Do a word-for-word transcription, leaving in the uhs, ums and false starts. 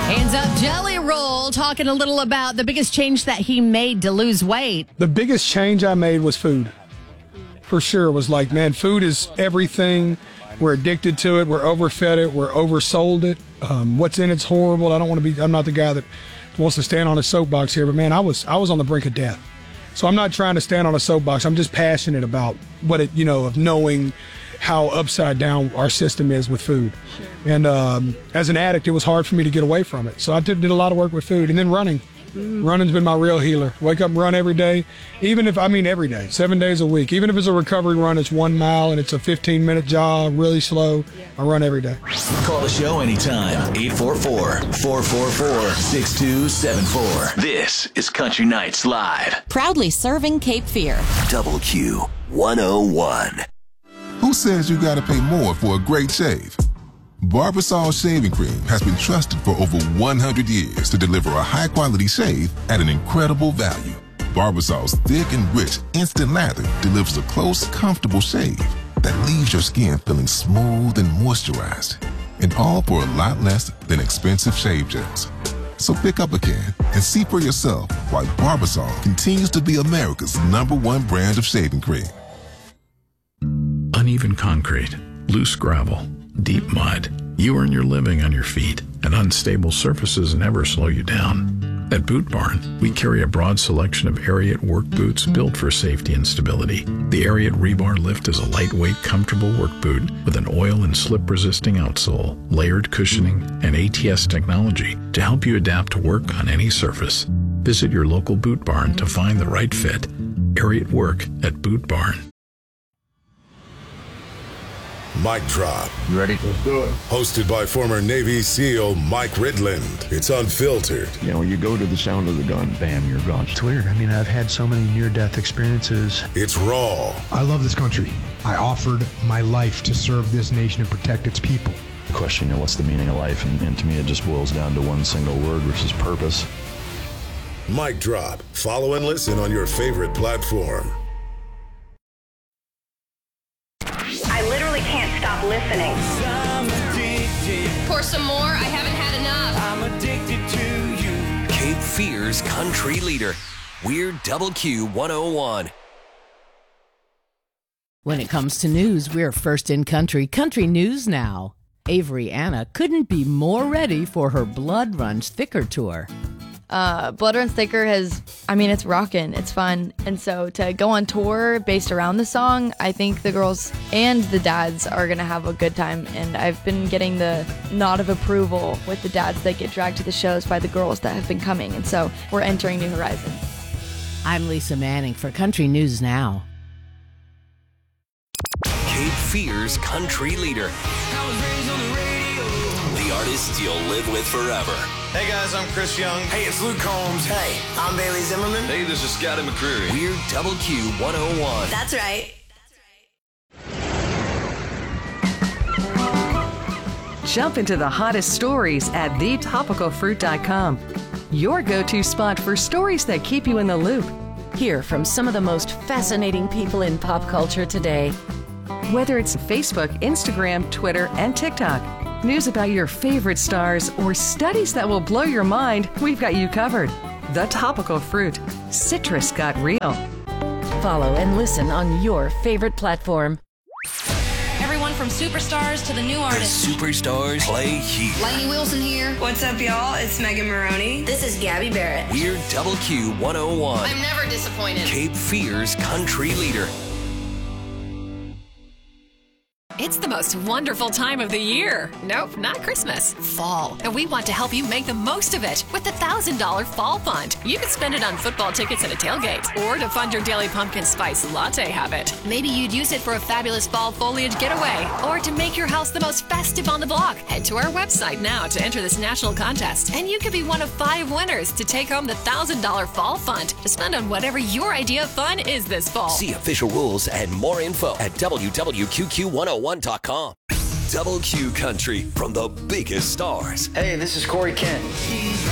Hands Up Jelly Roll, talking a little about the biggest change that he made to lose weight. The biggest change I made was food. For sure. It was like, man, food is everything. We're addicted to it. We're overfed it. We're oversold it. Um, what's in it's horrible. I don't want to be, I'm not the guy that wants to stand on a soapbox here, but man, I was, I was on the brink of death. So I'm not trying to stand on a soapbox. I'm just passionate about what it, you know, of knowing how upside down our system is with food. Sure. And um, as an addict, it was hard for me to get away from it. So I did, did a lot of work with food. And then running. Mm. Running's been my real healer. Wake up and run every day. Even if, I mean every day, seven days a week. Even if it's a recovery run, it's one mile and it's a fifteen minute jog, really slow. Yeah. I run every day. Call the show anytime. eight four four, four four four, six two seven four. This is Country Nights Live. Proudly serving Cape Fear. Double Q one oh one. Who says you gotta pay more for a great shave? Barbasol Shaving Cream has been trusted for over one hundred years to deliver a high-quality shave at an incredible value. Barbasol's thick and rich instant lather delivers a close, comfortable shave that leaves your skin feeling smooth and moisturized, and all for a lot less than expensive shave gels. So pick up a can and see for yourself why Barbasol continues to be America's number one brand of shaving cream. Uneven concrete, loose gravel, deep mud. You earn your living on your feet, and unstable surfaces never slow you down. At Boot Barn, we carry a broad selection of Ariat work boots built for safety and stability. The Ariat Rebar Lift is a lightweight, comfortable work boot with an oil and slip-resisting outsole, layered cushioning, and A T S technology to help you adapt to work on any surface. Visit your local Boot Barn to find the right fit. Ariat Work at Boot Barn. Mic Drop. You ready? Let's do it. Hosted by former Navy SEAL Mike Ridland. It's unfiltered. You know, you go to the sound of the gun, bam, you're gone. It's weird. I mean, I've had so many near-death experiences. It's raw. I love this country. I offered my life to serve this nation and protect its people. The question, you know, what's the meaning of life? And, and to me, it just boils down to one single word, which is purpose. Mic Drop. Follow and listen on your favorite platform. Stop listening. Pour some more. I haven't had enough. I'm addicted to you. Cape Fear's country leader. We're Double Q one oh one. When it comes to news, we're first in country. Country News Now. Avery Anna couldn't be more ready for her Blood Runs Thicker tour. Uh, Blood Runs Thicker has, I mean, it's rocking, it's fun. And so to go on tour based around the song, I think the girls and the dads are going to have a good time. And I've been getting the nod of approval with the dads that get dragged to the shows by the girls that have been coming. And so we're entering new horizons. I'm Lisa Manning for Country News Now. Cape Fear's country leader. The artist you'll live with forever. Hey guys, I'm Chris Young. Hey, it's Luke Combs. Hey, I'm Bailey Zimmerman. Hey, this is Scotty McCreery. We're Double Q one oh one. That's right. Jump into the hottest stories at the topical fruit dot com. Your go-to spot for stories that keep you in the loop. Hear from some of the most fascinating people in pop culture today. Whether it's Facebook, Instagram, Twitter, and TikTok. News about your favorite stars or studies that will blow your mind, we've got you covered. The Topical Fruit. Citrus got real. Follow and listen on your favorite platform. Everyone from superstars to the new artists. The superstars play here. Lainey Wilson here. What's up, y'all? It's Megan Maroney. This is Gabby Barrett. We're Double Q one oh one. I'm never disappointed. Cape Fear's country leader. It's the most wonderful time of the year. Nope, not Christmas. Fall. And we want to help you make the most of it with the one thousand dollars Fall Fund. You can spend it on football tickets and a tailgate, or to fund your daily pumpkin spice latte habit. Maybe you'd use it for a fabulous fall foliage getaway, or to make your house the most festive on the block. Head to our website now to enter this national contest, and you could be one of five winners to take home the one thousand dollars Fall Fund to spend on whatever your idea of fun is this fall. See official rules and more info at w w w dot q q one oh one dot com. Double Q Country from the biggest stars. Hey, this is Corey Kent.